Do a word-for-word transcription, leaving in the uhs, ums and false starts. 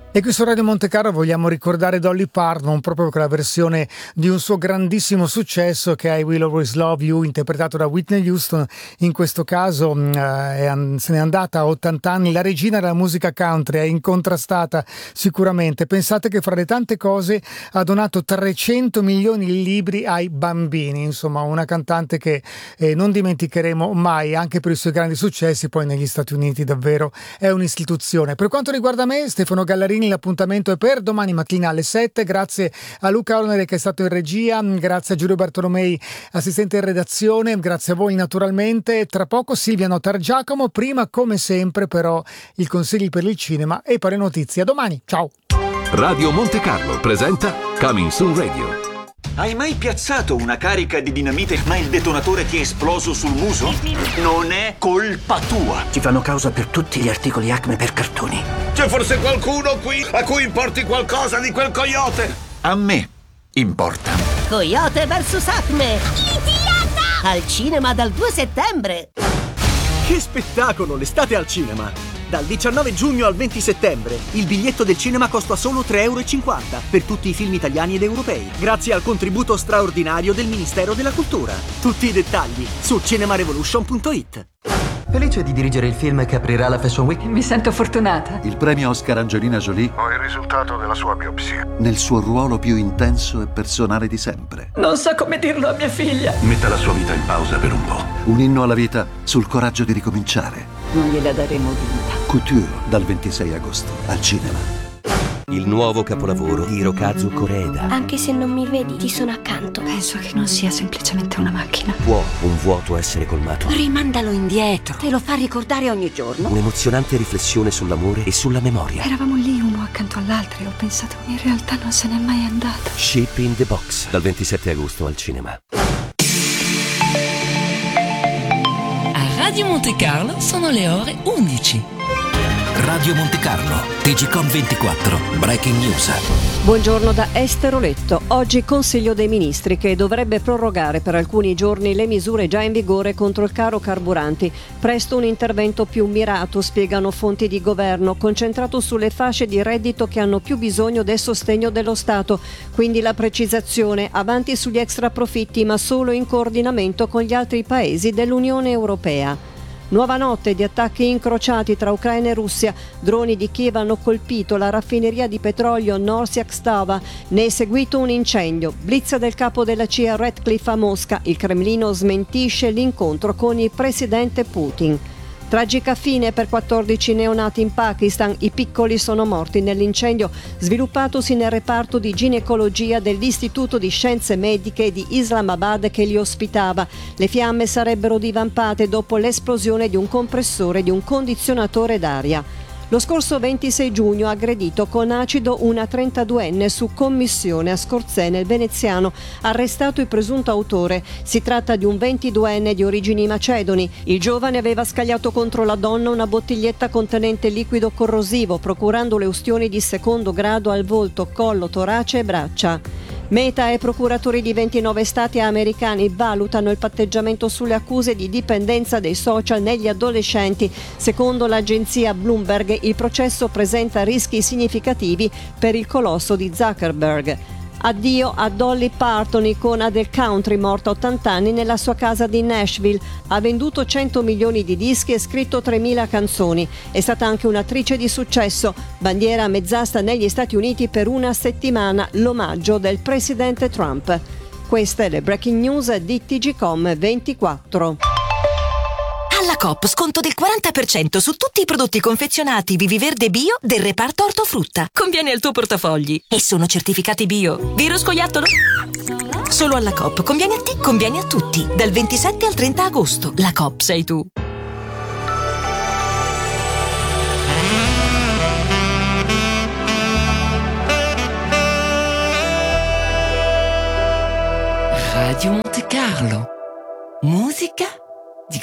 E qui su Radio Monte Carlo vogliamo ricordare Dolly Parton proprio con la versione di un suo grandissimo successo che è I Will Always Love You, interpretato da Whitney Houston. In questo caso eh, è, se n'è andata a ottanta anni, la regina della musica country, è incontrastata sicuramente. Pensate che fra le tante cose ha donato trecento milioni di libri ai bambini, insomma una cantante che eh, non dimenticheremo mai, anche per i suoi grandi successi. Poi negli Stati Uniti davvero è un'istituzione. Per quanto riguarda me, Stefano Gallarini, l'appuntamento è per domani mattina alle sette. Grazie a Luca Ornere che è stato in regia, grazie a Giulio Bartolomei, assistente in redazione, grazie a voi naturalmente. Tra poco Silvia Notargiacomo, prima come sempre però i consigli per il cinema e pare notizie. A domani, ciao! Radio Monte Carlo presenta Coming Soon Radio. Hai mai piazzato una carica di dinamite ma il detonatore ti è esploso sul muso? Non è colpa tua. Ci fanno causa per tutti gli articoli Acme per cartoni. C'è forse qualcuno qui a cui importi qualcosa di quel coyote? A me importa. Coyote versus Acme. Itiata! Al cinema dal due settembre. Che spettacolo, l'estate al cinema! Dal diciannove giugno al venti settembre il biglietto del cinema costa solo tre e cinquanta euro per tutti i film italiani ed europei, grazie al contributo straordinario del Ministero della Cultura. Tutti i dettagli su cinemarevolution punto it. Felice di dirigere il film che aprirà la Fashion Week. Mi sento fortunata. Il premio Oscar Angelina Jolie. Ho il risultato della sua biopsia. Nel suo ruolo più intenso e personale di sempre. Non so come dirlo a mia figlia. Metta la sua vita in pausa per un po'. Un inno alla vita sul coraggio di ricominciare. Non gliela daremo vinta. Couture, dal ventisei agosto, al cinema. Il nuovo capolavoro di Hirokazu Koreeda. Anche se non mi vedi, ti sono accanto. Penso che non sia semplicemente una macchina. Può un vuoto essere colmato? Rimandalo indietro. Te lo fa ricordare ogni giorno. Un'emozionante riflessione sull'amore e sulla memoria. Eravamo lì uno accanto all'altro e ho pensato, in realtà non se n'è mai andato. Ship in the Box, dal ventisette agosto al cinema. A Radio Monte Carlo sono le ore undici. Radio Monte Carlo, T G Com ventiquattro, Breaking News. Buongiorno da Estero Letto. Oggi Consiglio dei Ministri che dovrebbe prorogare per alcuni giorni le misure già in vigore contro il caro carburanti. Presto un intervento più mirato, spiegano fonti di governo, concentrato sulle fasce di reddito che hanno più bisogno del sostegno dello Stato. Quindi la precisazione, avanti sugli extraprofitti ma solo in coordinamento con gli altri paesi dell'Unione Europea. Nuova notte di attacchi incrociati tra Ucraina e Russia. Droni di Kiev hanno colpito la raffineria di petrolio Norsyak-Stava. Ne è seguito un incendio. Blitz del capo della C I A Ratcliffe a Mosca. Il Cremlino smentisce l'incontro con il presidente Putin. Tragica fine per quattordici neonati in Pakistan. I piccoli sono morti nell'incendio sviluppatosi nel reparto di ginecologia dell'Istituto di Scienze Mediche di Islamabad che li ospitava. Le fiamme sarebbero divampate dopo l'esplosione di un compressore di un condizionatore d'aria. Lo scorso ventisei giugno ha aggredito con acido una trentaduenne su commissione a Scorzè nel veneziano, arrestato il presunto autore. Si tratta di un ventiduenne di origini macedoni. Il giovane aveva scagliato contro la donna una bottiglietta contenente liquido corrosivo, procurandole ustioni di secondo grado al volto, collo, torace e braccia. Meta e procuratori di ventinove stati americani valutano il patteggiamento sulle accuse di dipendenza dei social negli adolescenti. Secondo l'agenzia Bloomberg, il processo presenta rischi significativi per il colosso di Zuckerberg. Addio a Dolly Parton, icona del country, morta a ottanta anni nella sua casa di Nashville. Ha venduto cento milioni di dischi e scritto tremila canzoni. È stata anche un'attrice di successo. Bandiera a mezz'asta negli Stati Uniti per una settimana, l'omaggio del presidente Trump. Queste le breaking news di T G Com ventiquattro. Alla Coop sconto del quaranta per cento su tutti i prodotti confezionati Viviverde Bio del reparto ortofrutta. Conviene al tuo portafogli e sono certificati bio. Vero scoiattolo? Solo alla Coop. Conviene a te, conviene a tutti. Dal ventisette al trenta agosto. La Coop sei tu. Radio Monte Carlo. Musica